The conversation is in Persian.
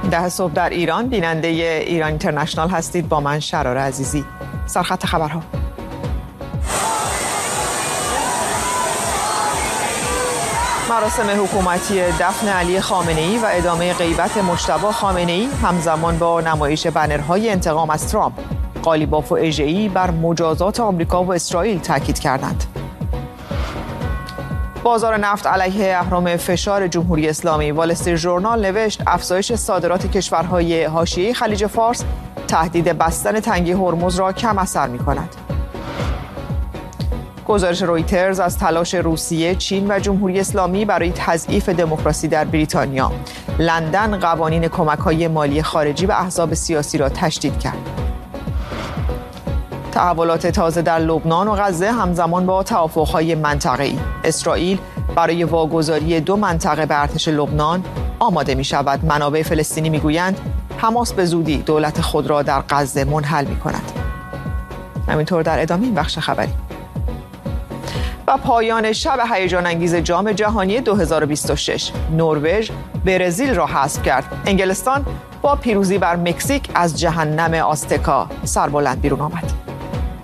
ده صبح در ایران بیننده ایران اینترنشنال هستید. با من شرار عزیزی. سرخط خبرها. مراسم حکومتی دفن علی خامنه‌ای و ادامه غیبت مجتبی خامنه‌ای همزمان با نمایش بنرهای انتقام از ترامپ، قالیباف و اژه‌ای بر مجازات آمریکا و اسرائیل تاکید کردند. بازار نفت علیه اهرم فشار جمهوری اسلامی. وال استریت ژورنال نوشت افزایش صادرات کشورهای حاشیه خلیج فارس تهدید بستن تنگی هرمز را کم اثر می‌کند. گزارش رویترز از تلاش روسیه، چین و جمهوری اسلامی برای تضعیف دموکراسی در بریتانیا. لندن قوانین کمک‌های مالی خارجی به احزاب سیاسی را تشدید کرد. تحولات تازه در لبنان و غزه همزمان با توافق‌های منطقه‌ای. اسرائیل برای واگذاری 2 منطقه به ارتش لبنان آماده می‌شود. منابع فلسطینی می‌گویند حماس به زودی دولت خود را در غزه منحل می‌کند. همینطور در ادامه این بخش خبری. و پایان شب هیجان انگیز جام جهانی 2026. نروژ برزیل را حذف کرد. انگلستان با پیروزی بر مکزیک از جهنم آزتکا سربلند بیرون آمد.